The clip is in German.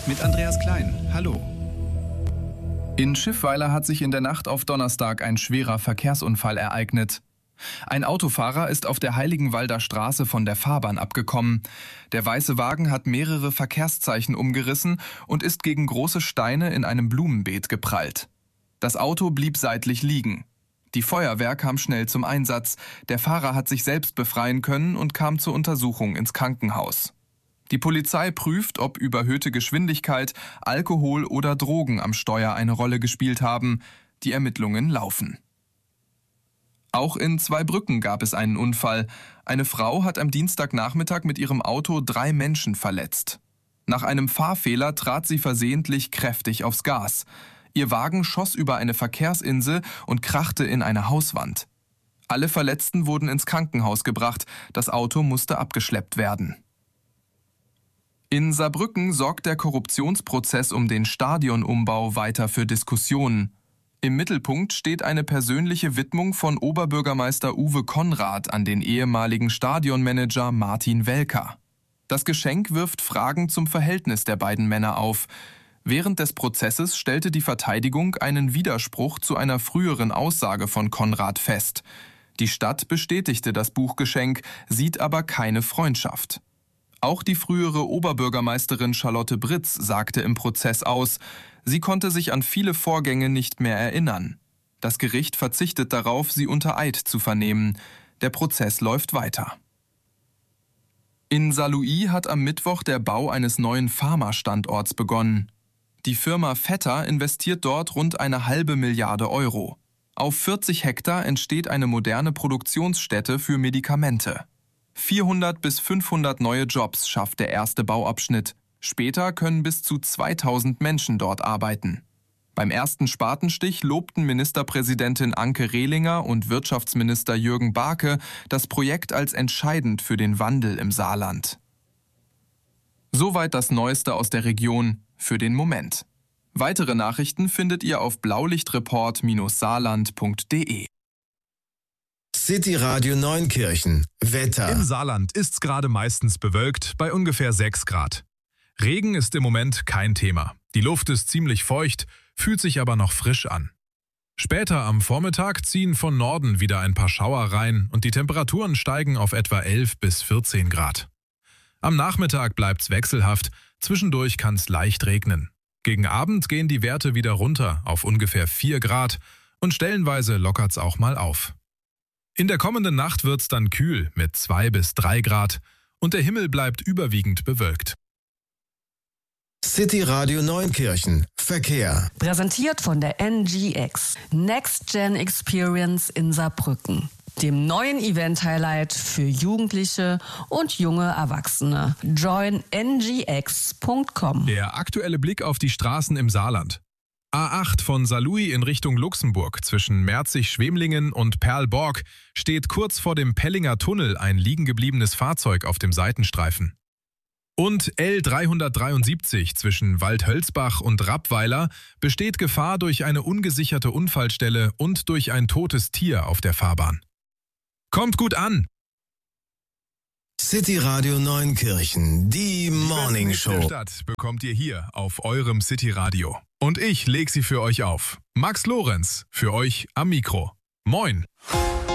mit Andreas Klein. Hallo. In Schiffweiler hat sich in der Nacht auf Donnerstag ein schwerer Verkehrsunfall ereignet. Ein Autofahrer ist auf der Heiligenwalder Straße von der Fahrbahn abgekommen. Der weiße Wagen hat mehrere Verkehrszeichen umgerissen und ist gegen große Steine in einem Blumenbeet geprallt. Das Auto blieb seitlich liegen. Die Feuerwehr kam schnell zum Einsatz. Der Fahrer hat sich selbst befreien können und kam zur Untersuchung ins Krankenhaus. Die Polizei prüft, ob überhöhte Geschwindigkeit, Alkohol oder Drogen am Steuer eine Rolle gespielt haben. Die Ermittlungen laufen. Auch in Zweibrücken gab es einen Unfall. Eine Frau hat am Dienstagnachmittag mit ihrem Auto 3 Menschen verletzt. Nach einem Fahrfehler trat sie versehentlich kräftig aufs Gas. Ihr Wagen schoss über eine Verkehrsinsel und krachte in eine Hauswand. Alle Verletzten wurden ins Krankenhaus gebracht. Das Auto musste abgeschleppt werden. In Saarbrücken sorgt der Korruptionsprozess um den Stadionumbau weiter für Diskussionen. Im Mittelpunkt steht eine persönliche Widmung von Oberbürgermeister Uwe Konrad an den ehemaligen Stadionmanager Martin Welker. Das Geschenk wirft Fragen zum Verhältnis der beiden Männer auf. Während des Prozesses stellte die Verteidigung einen Widerspruch zu einer früheren Aussage von Konrad fest. Die Stadt bestätigte das Buchgeschenk, sieht aber keine Freundschaft. Auch die frühere Oberbürgermeisterin Charlotte Britz sagte im Prozess aus, sie konnte sich an viele Vorgänge nicht mehr erinnern. Das Gericht verzichtet darauf, sie unter Eid zu vernehmen. Der Prozess läuft weiter. In Saarlouis hat am Mittwoch der Bau eines neuen Pharma-Standorts begonnen. Die Firma Vetter investiert dort rund 1,5 Milliarde Euro. Auf 40 Hektar entsteht eine moderne Produktionsstätte für Medikamente. 400 bis 500 neue Jobs schafft der erste Bauabschnitt. Später können bis zu 2000 Menschen dort arbeiten. Beim ersten Spatenstich lobten Ministerpräsidentin Anke Rehlinger und Wirtschaftsminister Jürgen Barke das Projekt als entscheidend für den Wandel im Saarland. Soweit das Neueste aus der Region für den Moment. Weitere Nachrichten findet ihr auf blaulichtreport-saarland.de. City Radio Neunkirchen. Wetter. Im Saarland ist's gerade meistens bewölkt bei ungefähr 6 Grad. Regen ist im Moment kein Thema. Die Luft ist ziemlich feucht, fühlt sich aber noch frisch an. Später am Vormittag ziehen von Norden wieder ein paar Schauer rein und die Temperaturen steigen auf etwa 11 bis 14 Grad. Am Nachmittag bleibt's wechselhaft, zwischendurch kann's leicht regnen. Gegen Abend gehen die Werte wieder runter auf ungefähr 4 Grad und stellenweise lockert's auch mal auf. In der kommenden Nacht wird's dann kühl mit 2 bis 3 Grad und der Himmel bleibt überwiegend bewölkt. City Radio Neunkirchen. Verkehr. Präsentiert von der NGX. Next Gen Experience in Saarbrücken. Dem neuen Event-Highlight für Jugendliche und junge Erwachsene. Join ngx.com. Der aktuelle Blick auf die Straßen im Saarland. A8 von Saarlouis in Richtung Luxemburg zwischen Merzig-Schwemlingen und Perlborg steht kurz vor dem Pellinger Tunnel ein liegengebliebenes Fahrzeug auf dem Seitenstreifen. Und L373 zwischen Waldhölzbach und Rappweiler besteht Gefahr durch eine ungesicherte Unfallstelle und durch ein totes Tier auf der Fahrbahn. Kommt gut an! City Radio Neunkirchen, die Morning Der Show. Stadt bekommt ihr hier auf eurem City Radio. Und ich leg sie für euch auf. Max Lorenz, für euch am Mikro. Moin!